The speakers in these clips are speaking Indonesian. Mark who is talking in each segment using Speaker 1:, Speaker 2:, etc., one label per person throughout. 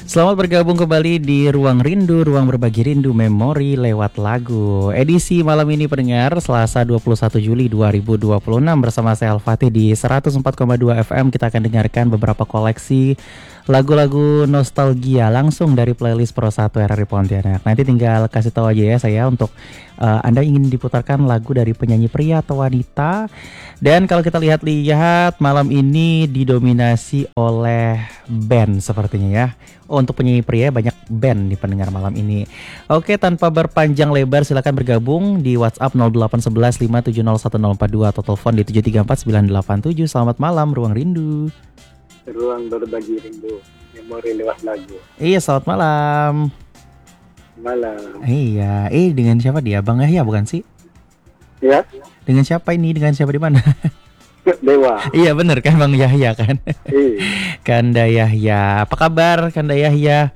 Speaker 1: Selamat bergabung kembali di Ruang Rindu, ruang berbagi rindu memori lewat lagu. Edisi malam ini pendengar, Selasa 21 Juli 2026 bersama saya Al-Fatih di 104,2 FM. Kita akan dengarkan beberapa koleksi lagu-lagu nostalgia langsung dari playlist Pro 1 RRI Pontianak. Nanti tinggal kasih tahu aja ya saya untuk Anda ingin diputarkan lagu dari penyanyi pria atau wanita. Dan kalau kita lihat-lihat malam ini didominasi oleh band sepertinya ya. Oh, untuk penyanyi pria banyak band di pendengar malam ini. Oke, tanpa berpanjang lebar silakan bergabung di WhatsApp 0811 5701042 atau telepon di 734 987. Selamat malam Ruang Rindu.
Speaker 2: Ruang berbagi rindu memori lewat lagu.
Speaker 1: Iya, selamat malam.
Speaker 2: Malam.
Speaker 1: Iya, dengan siapa dia? Bang Yahya bukan sih?
Speaker 2: Ya.
Speaker 1: Dengan siapa ini? Dengan siapa di mana?
Speaker 2: Dewa.
Speaker 1: Iya bener kan Bang Yahya kan?
Speaker 2: Iya.
Speaker 1: Kanda Yahya. Apa kabar Kanda Yahya?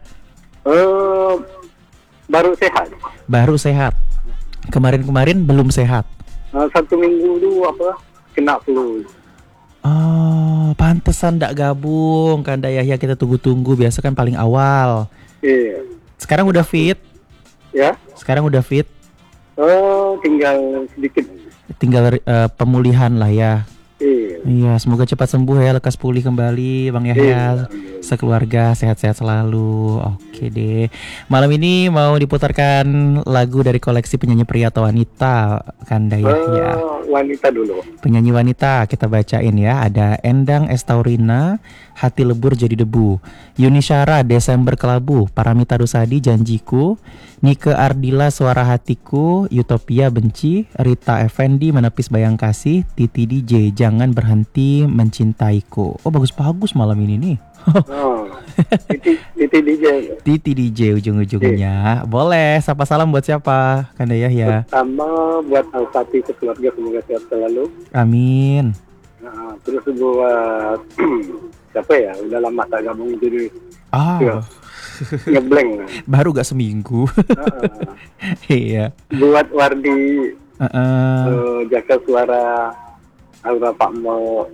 Speaker 2: Baru sehat.
Speaker 1: Baru sehat. Kemarin-kemarin belum sehat.
Speaker 2: 1 minggu dulu kena flu.
Speaker 1: Oh, pantesan ndak gabung Kanda Yahya, kita tunggu-tunggu, biasa kan paling awal.
Speaker 2: Iya.
Speaker 1: Sekarang udah fit?
Speaker 2: Ya.
Speaker 1: Sekarang udah fit?
Speaker 2: Tinggal sedikit.
Speaker 1: Tinggal pemulihan lah ya.
Speaker 2: Iya.
Speaker 1: Iya, semoga cepat sembuh ya, lekas pulih kembali Bang Yahya. Sekeluarga sehat-sehat selalu. Oke deh. Malam ini mau diputarkan lagu dari koleksi penyanyi pria atau wanita Kanda Yahya?
Speaker 2: Wanita dulu.
Speaker 1: Penyanyi wanita kita bacain ya. Ada Endang Estaurina, Hati Lebur Jadi Debu, Yuni Syara, Desember Kelabu, Paramita Rusadi, Janjiku, Nike Ardila, Suara Hatiku, Utopia Benci, Rita Effendi, Menepis Bayang Kasih, Titi DJ, Jangan Berhenti Mencintaiku. Oh, bagus-bagus malam ini nih.
Speaker 2: Titi DJ.
Speaker 1: Titi DJ ujung-ujungnya. Boleh, sapa salam buat siapa Kanda Yahya?
Speaker 2: Pertama buat Al-Fatih keluarga, semoga sehat selalu.
Speaker 1: Amin.
Speaker 2: Nah, terus buat siapa ya? Udah lama tak gabung jadi ngeblank.
Speaker 1: Baru gak seminggu. Iya.
Speaker 2: Buat Wardi, jaga suara, Aura Pak Mo,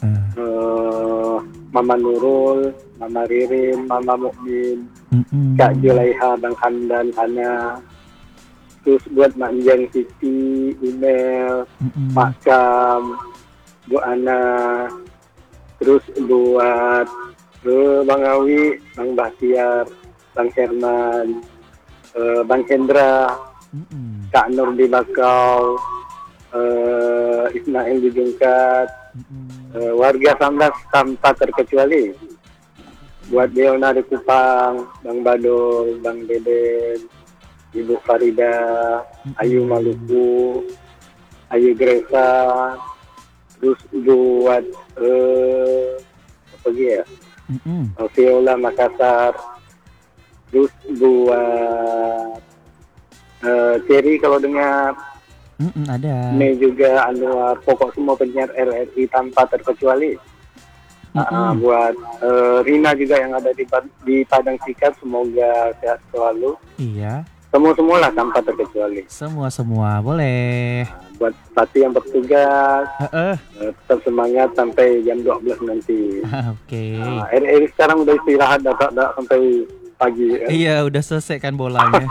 Speaker 2: Mama Nurul, Mama Ririn, Mama Mukmin, Kak Julaiha, Bang Handan, Hana. Terus buat Mak Njang Siti, Email, Mak Cam, Bu Ana. Terus buat Bang Awi, Bang Bahtiar, Bang Herman, Bang Hendra, Kak Nur di Bakau, Ismail di Jungkat, warga Sambas tanpa terkecuali. Buat Deona di Kupang, Bang Badol, Bang Deden, Ibu Farida, Ayu Maluku, Ayu Gresa. Terus buat apa lagi ya? Viola Makassar. Terus buat Cherry kalau dengar.
Speaker 1: Ada.
Speaker 2: Ini juga Anwar, pokok semua penyiar RRI tanpa terkecuali. Buat Rina juga yang ada di Padang Sikat, semoga sehat selalu.
Speaker 1: Iya.
Speaker 2: Semua lah tanpa terkecuali.
Speaker 1: Semua boleh.
Speaker 2: Buat Pati yang bertugas, tetap semangat sampai jam 12 nanti.
Speaker 1: Oke.
Speaker 2: RRI sekarang udah istirahat dah sampai pagi.
Speaker 1: Iya, udah selesai kan bolanya.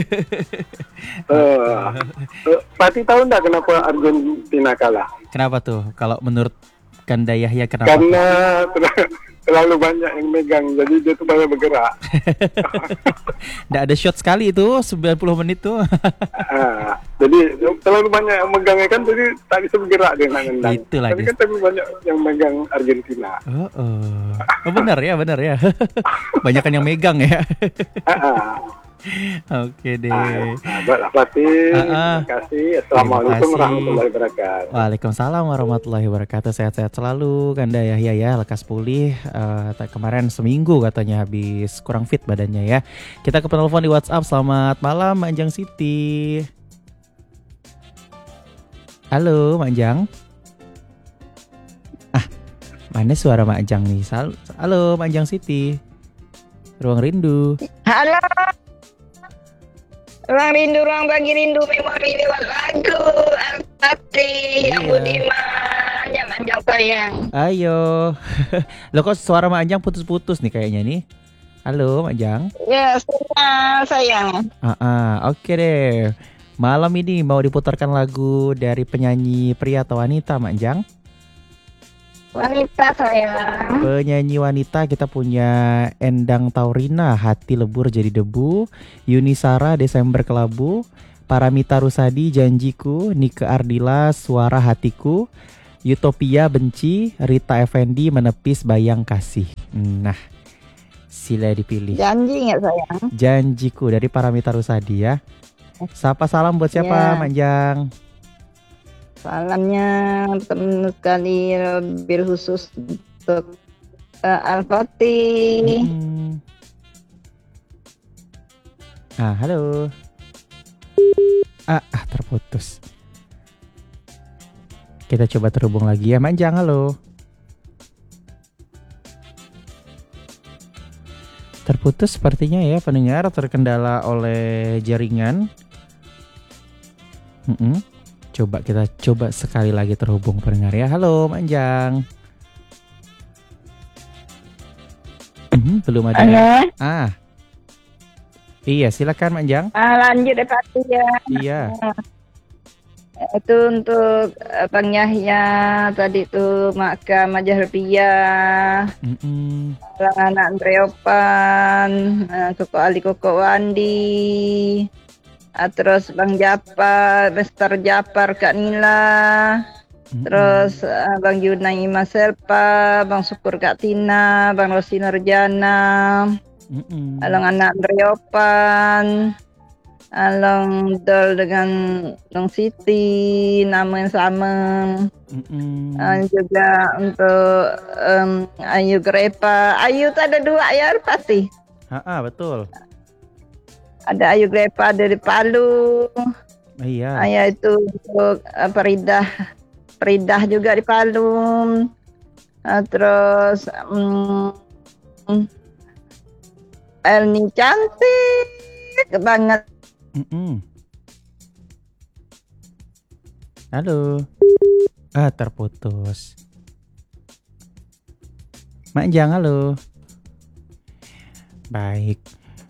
Speaker 2: Pati tahu enggak kenapa Argentina kalah?
Speaker 1: Kenapa tuh? Kalau menurut Kanda Yahya kenapa?
Speaker 2: Karena terlalu banyak yang megang, jadi dia tuh banyak bergerak.
Speaker 1: Nggak ada shot sekali itu 90 menit tuh.
Speaker 2: Jadi terlalu banyak yang megangnya kan, jadi tak bisa bergerak dia nendang.
Speaker 1: Itulah.
Speaker 2: Tapi kan terlalu banyak yang megang Argentina.
Speaker 1: Oh benar ya. Banyakan yang megang ya. Oke deh.
Speaker 2: Buat Fatih, terima kasih. Assalamualaikum warahmatullahi wabarakatuh.
Speaker 1: Waalaikumsalam warahmatullahi wabarakatuh. Sehat-sehat selalu Kanda Yahya ya, lekas pulih. Kemarin seminggu katanya habis kurang fit badannya ya. Kita ke penelpon di WhatsApp. Selamat malam Mak Anjang Siti. Halo Mak Anjang. Mana suara Mak Anjang nih? Halo Mak Anjang Siti. Ruang Rindu.
Speaker 3: Halo. Ruang rindu, ruang bagi rindu, memori lewat lagu. Al-Fatih, yang budiman, yang manjang sayang.
Speaker 1: Ayo. Loh kok suara Mak Anjang putus-putus nih kayaknya nih? Halo, Mak Jang.
Speaker 3: Ya, sayang.
Speaker 1: Oke deh. Malam ini mau diputarkan lagu dari penyanyi pria atau wanita, Mak Jang?
Speaker 3: Wanita sayang.
Speaker 1: Penyanyi wanita kita punya Endang Taurina, Hati Lebur Jadi Debu, Yuni Sara, Desember Kelabu, Paramita Rusadi, Janjiku, Nike Ardila, Suara Hatiku, Utopia Benci, Rita Effendi, Menepis Bayang Kasih. Nah, sila dipilih.
Speaker 3: Janji nggak sayang?
Speaker 1: Janjiku dari Paramita Rusadi ya. Sapa salam buat siapa,
Speaker 3: Ya.
Speaker 1: Manjang?
Speaker 3: Salamnya teman sekali lebih khusus untuk Al-Fatih.
Speaker 1: Halo. Terputus. Kita coba terhubung lagi ya, Manjang. Halo. Terputus sepertinya ya pendengar, terkendala oleh jaringan. Coba kita sekali lagi terhubung pendengar ya. Halo, Manjang. Belum ada.
Speaker 3: Halo.
Speaker 1: Iya, silakan Manjang.
Speaker 3: Lanjut deh Fatih ya.
Speaker 1: Iya.
Speaker 3: Itu untuk Bang Yahya tadi tuh Maka Majahrupia, anak Andreopan, Koko Ali Koko Wandi, terus Bang Japar, Mister Japar Kak Nila, terus Bang Yunai Mas Selpa, Bang Syukur Kak Tina, Bang Rosi Nurjana, Along anak Andreopan, Along Dol dengan Long Siti, nama yang sama. Juga untuk Ayu Grepa. Ayu tuh ada 2 ya pasti.
Speaker 1: Betul.
Speaker 3: Ada Ayu Grepa dari Palu.
Speaker 1: Iya.
Speaker 3: Itu untuk Peridah juga di Palu. Terus Elni cantik banget.
Speaker 1: Halo. Terputus. Manjang, halo. Baik,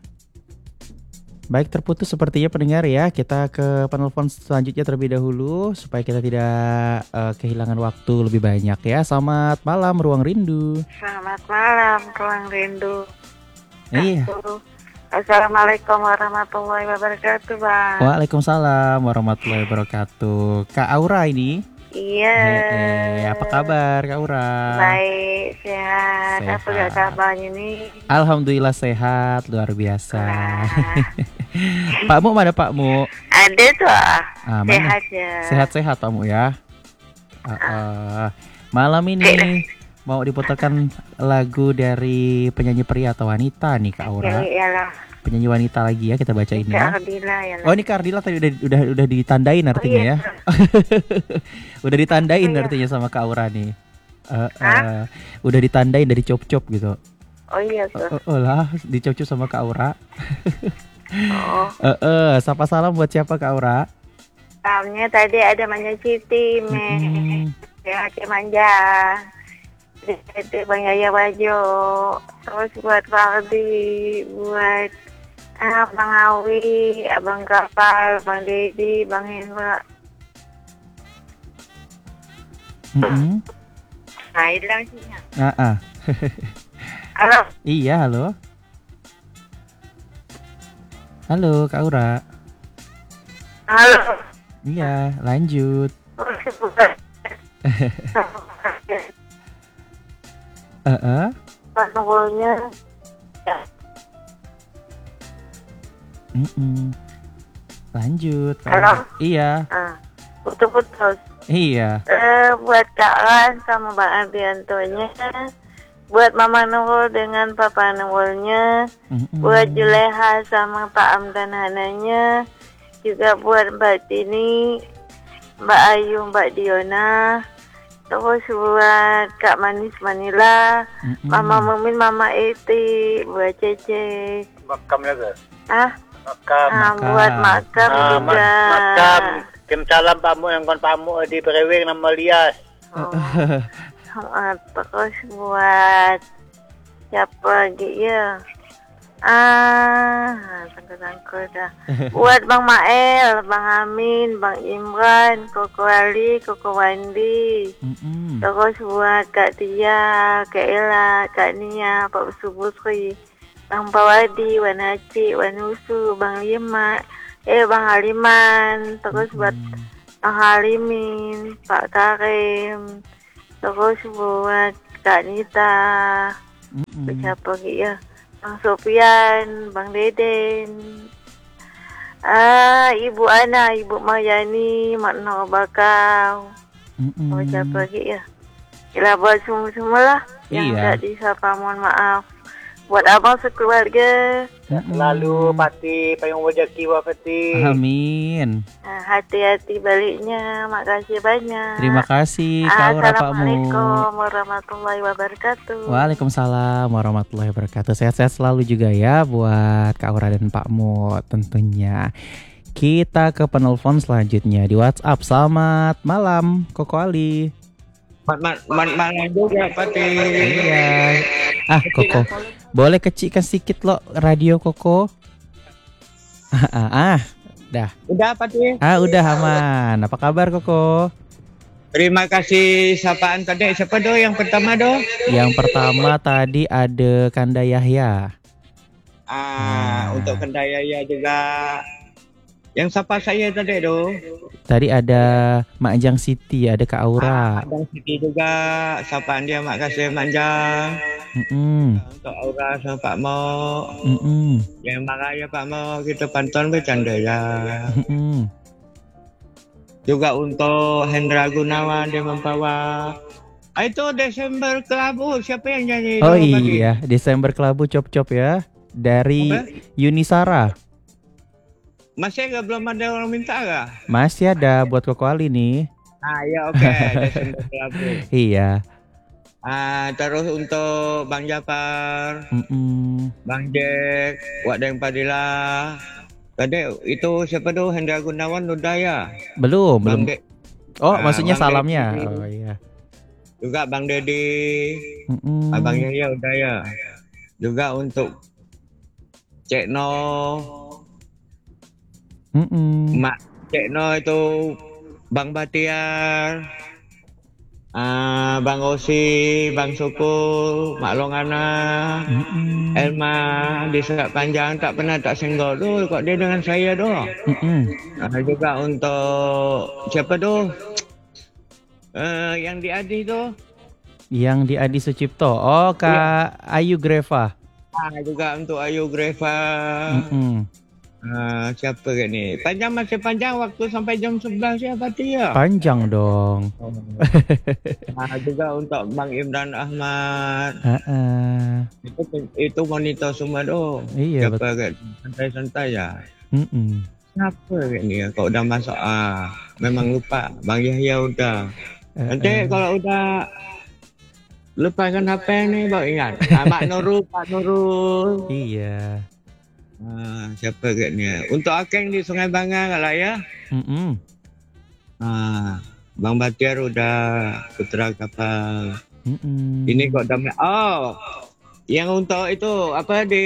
Speaker 1: terputus sepertinya pendengar ya. Kita ke penelpon selanjutnya terlebih dahulu supaya kita tidak kehilangan waktu lebih banyak ya. Selamat malam Ruang Rindu.
Speaker 4: Selamat malam Ruang Rindu.
Speaker 1: Iya.
Speaker 4: Assalamualaikum warahmatullahi wabarakatuh, Bang.
Speaker 1: Waalaikumsalam warahmatullahi wabarakatuh. Kak Aura ini.
Speaker 4: Iya.
Speaker 1: Apa kabar Kak Aura?
Speaker 4: Baik, sehat. Apa gak kabarnya nih?
Speaker 1: Alhamdulillah sehat, luar biasa. Pak Mu, mana Pak Mu?
Speaker 4: Ada tuh.
Speaker 1: Sehat
Speaker 4: ya.
Speaker 1: Sehat-sehat Pak Mu ya. Malam ini mau diputarkan lagu dari penyanyi pria atau wanita nih Kak Aura?
Speaker 4: Iyalah.
Speaker 1: Penyanyi wanita lagi ya, kita bacain ya.
Speaker 4: Ardila ya.
Speaker 1: Oh, ini Kak Ardila tadi udah ditandain artinya ya. Udah ditandain artinya sama Kak Aura nih. Udah ditandain dari cop-cop gitu.
Speaker 4: Oh iya tuh.
Speaker 1: Lah, dicop-cop sama Kak Aura. Sapa salam buat siapa Kak Aura?
Speaker 4: Salamnya tadi ada Manja Siti, Aceh Manja. Itu Bang Yaya Wajo, terus buat Fardi, buat Bang Awi, Abang Kapal, Bang Dedi, Bang Hendra. Nah, hilang sih. Halo.
Speaker 1: Iya, halo. Halo Kak Aura.
Speaker 4: Halo.
Speaker 1: Iya, lanjut.
Speaker 4: Panggulnya.
Speaker 1: Lanjut.
Speaker 4: Halo.
Speaker 1: Iya.
Speaker 4: Putus-putus.
Speaker 1: Iya.
Speaker 4: Buat Kak Lan sama Bang Abiantonya, buat Mama Nurul dengan Papa Nurulnya, buat Juleha sama Pak Amdan Hananya, juga buat Mbak Tini, Mbak Ayu, Mbak Diona. Terus buat Kak Manis Manila, Mama Mumin, Mama Eti, buat Cece.
Speaker 2: Makam ya guys.
Speaker 4: Makam. Buat makam juga.
Speaker 2: Makam. Kim salam pamu yang kon pamu di Brewing nama Lias.
Speaker 4: Terus buat siapa lagi ya? Sangka-sangka dah. Buat Bang Mael, Bang Amin, Bang Imran, Koko Ali, Koko Wandi. Terus buat Kak Tia, Kak Ella, Kak Nia, Pak Subusri, Bang Pawadi, Wan Haji, Wan Usu, Bang Lima, Bang Haliman. Terus buat Bang Halimin, Pak Karim. Terus buat Kak Nita. Siapa lagi ya? Bang Sofian, Bang Deden, Ibu Ana, Ibu Mayani, Mak Nur Bakau. Siapa lagi ya? Yalah buat semua lah. Yang tak disapa mohon maaf. Buat abang sekeluarga.
Speaker 2: Lalu Pati payung rezeki wa Pati.
Speaker 1: Amin.
Speaker 4: Hati-hati baliknya. Makasih banyak.
Speaker 1: Terima kasih Kak Aura Pakmu.
Speaker 4: Assalamualaikum warahmatullahi wabarakatuh.
Speaker 1: Waalaikumsalam warahmatullahi wabarakatuh. Sehat-sehat selalu juga ya buat Kak Aura dan Pakmu tentunya. Kita ke penelpon selanjutnya di WhatsApp. Selamat malam Koko Ali.
Speaker 5: Malam juga Pati.
Speaker 1: Iya. Koko, boleh kecilkan sedikit lo radio Koko? Dah.
Speaker 5: Udah Pati.
Speaker 1: Udah aman. Apa kabar Koko?
Speaker 5: Terima kasih sapaan tadi. Siapa do yang pertama do?
Speaker 1: Yang pertama tadi ada Kanda Yahya.
Speaker 5: Untuk Kanda Yahya juga. Yang sapa saya tadi do?
Speaker 1: Tadi ada Mak Jang Siti, ada Kak Aura.
Speaker 5: Mak Jang Siti juga. Sapaan dia makasih Mak Jang. Untuk Aura sama Pak Mo. Yang makanya Pak Mo kita pantun bercanda ya. Juga untuk Hendra Gunawan dia membawa. Itu Desember Kelabu, siapa yang nyanyi?
Speaker 1: Oh iya, Desember Kelabu Cop-Cop ya. Dari Yunisara.
Speaker 5: Masih belum ada orang minta gak?
Speaker 1: Masih ada buat Koko Ali nih.
Speaker 5: Ya oke. Desember Kelabu.
Speaker 1: Iya.
Speaker 5: Terus untuk Bang Japar, Bang Jack, Wak Deng Padilla. Tadi itu siapa tuh? Hendra Gunawan udah ya?
Speaker 1: Belum. Maksudnya
Speaker 5: Bang
Speaker 1: salamnya.
Speaker 5: Dedi.
Speaker 1: Oh iya.
Speaker 5: Juga Bang Dedi, Abang Yahya udah ya. Juga untuk Cekno, Mak Cekno itu Bang Batiar, Bang Osi, Bang Sukul, Mak Longana, Elma di Sekat Panjang tak pernah tak senggol tuh kok dia dengan saya doh. Juga untuk siapa tuh? Yang di Adi tuh?
Speaker 1: Yang di Adi Sucipto. Oh Kak Ayu Greva.
Speaker 5: Juga untuk Ayu Greva. Siapa kan ni? Masih panjang waktu sampai jam 11 ya Pati ya?
Speaker 1: Panjang dong.
Speaker 5: Juga untuk Bang Imran Ahmad. Itu monitor semua doh.
Speaker 1: Iya
Speaker 5: siapa kan? Santai-santai ya. Siapa kan ni? Kau udah masuk memang lupa. Bang Yahya udah. Nanti kalau udah lepaskan HP ni baru ingat. Mak Nurul, Pak Nurul.
Speaker 1: Iya.
Speaker 5: Siapa katnya? Untuk Akeng di Sungai Bangang lah ya. Bang Batiar udah Putra Kapal. Ini kok damai. Yang untuk itu apa di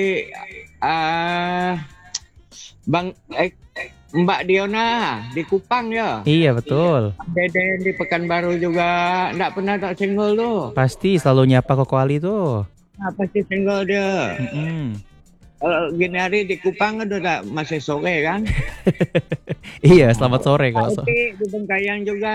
Speaker 5: Bang Mbak Diona di Kupang ya.
Speaker 1: Iya betul.
Speaker 5: Deden di Pekanbaru juga nggak pernah tak senggol tuh.
Speaker 1: Pasti selalu nyapa Koko Ali tuh.
Speaker 5: Pasti senggol dia. Kalau gini hari di Kupang udah masih sore kan?
Speaker 1: Iya, selamat sore kalau
Speaker 5: sore. Di Bengkayang juga.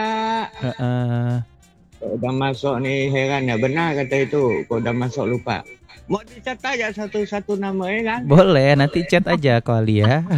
Speaker 5: Udah masuk nih heran ya, benar kata itu. Kok udah masuk lupa. Mau dicat aja satu-satu namanya kan?
Speaker 1: Boleh, nanti chat aja Koli ya.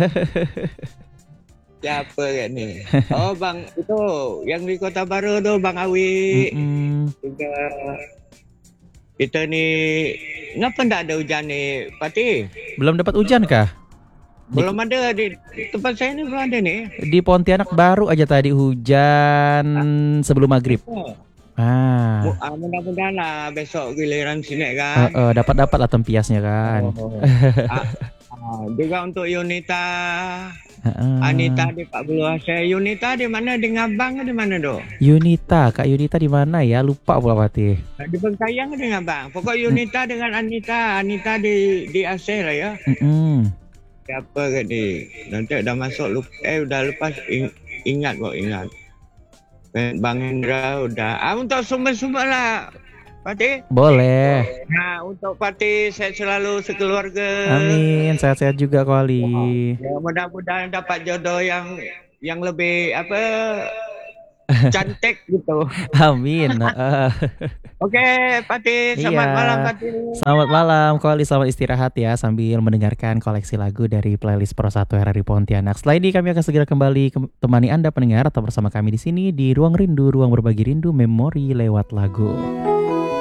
Speaker 5: Siapa ya nih? Bang itu yang di Kota Baru tuh Bang Awi. Juga kita nih ngapa ndak ada hujan nih Pati?
Speaker 1: Belum dapat hujan kah?
Speaker 5: Belum ada di tempat saya ini belum ada nih.
Speaker 1: Di Pontianak baru aja tadi hujan sebelum maghrib.
Speaker 5: Mudah-mudahan lah besok giliran sini kan.
Speaker 1: Dapat lah tempiasnya kan.
Speaker 5: Juga untuk Yunita,
Speaker 1: Heeh.
Speaker 5: Anita di Pak Buluase. Yunita di mana? Di Ngabang di mana do?
Speaker 1: Yunita, Kak Yunita di mana ya? Lupa pula Pati.
Speaker 5: Di Bengkayang di Ngabang. Pokok Yunita dengan Anita, Anita di Aceh lah ya. Siapa ke di? Nanti udah masuk lupa. Udah lepas ingat kok ingat. Bang Hendra udah. Untuk sumber-sumber lah. Pati?
Speaker 1: Boleh.
Speaker 5: Nah, untuk Pati sehat selalu sekeluarga.
Speaker 1: Amin, sehat-sehat juga Ko Ali.
Speaker 5: Ya, mudah-mudahan dapat jodoh yang lebih cantik gitu.
Speaker 1: Amin.
Speaker 5: Oke, Pati, selamat malam Pati.
Speaker 1: Selamat malam, Ko Ali, selamat istirahat ya sambil mendengarkan koleksi lagu dari playlist Pro 1 RRI Pontianak. Setelah ini kami akan segera kembali temani Anda pendengar atau bersama kami di sini di Ruang Rindu, ruang berbagi rindu memori lewat lagu.